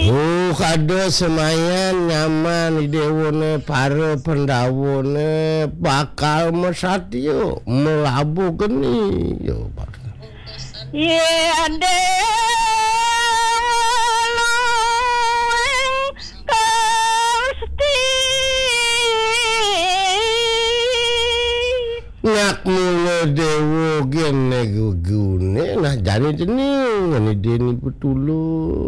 Oh, kado semayan nyaman idewone para pendawone bakal mesatyo melabu geni yo Pak. Ye ande Ngak mulo dewo gene gune nah jane jeneng ngene deni betulo.